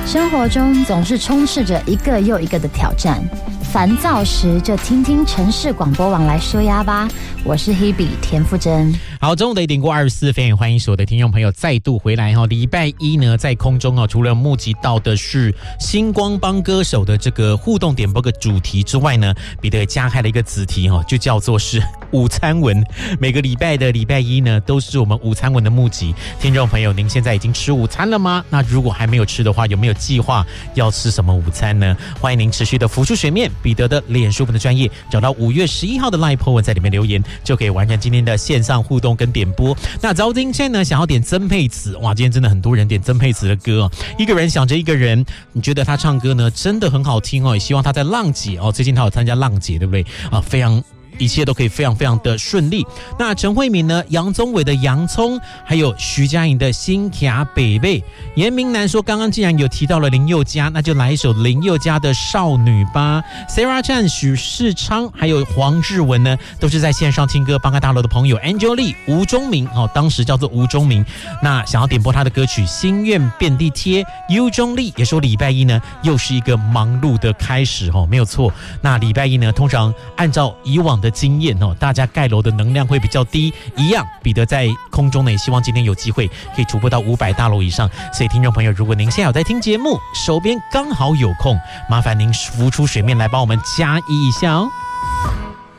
生活中总是充斥着一个又一个的挑战，烦躁时就听听城市广播网来说呀吧。我是 Hebe 田馥甄。好，中午的1点过24分，欢迎所有的听众朋友再度回来哈。礼拜一呢，在空中哦，除了募集到的是星光帮歌手的这个互动点播的主题之外呢，彼得也加开了一个子题哈，就叫做是午餐文。每个礼拜的礼拜一呢，都是我们午餐文的募集。听众朋友，您现在已经吃午餐了吗？那如果还没有吃的话，有没有计划要吃什么午餐呢？欢迎您持续的浮出水面，彼得的脸书粉的专页找到5月11号的 LINE po 文，在里面留言，就可以完成今天的线上互动跟点播。那早今现在呢，想要点曾沛慈，哇，今天真的很多人点曾沛慈的歌哦。一个人想着一个人，你觉得他唱歌呢，真的很好听哦。也希望他在浪姐哦，最近他有参加浪姐，对不对啊？非常。一切都可以非常非常的顺利。那陈慧敏呢？杨宗纬的洋葱，还有徐佳莹的新卡北北。严明南说，刚刚既然有提到了林宥嘉，那就来一首林宥嘉的少女吧。Sarah Chan、许世昌还有黄志文呢，都是在线上听歌帮开大楼的朋友。Angel Lee、吴宗明哦，当时叫做吴宗明。那想要点播他的歌曲《心愿便利贴》。U 中立也说礼拜一呢，又是一个忙碌的开始哦，没有错。那礼拜一呢，通常按照以往的经验哦，大家盖楼的能量会比较低，一样。彼得在空中呢，也希望今天有机会可以突破到500大楼以上。所以听众朋友，如果您现在有在听节目，手边刚好有空，麻烦您浮出水面来帮我们加一下哦。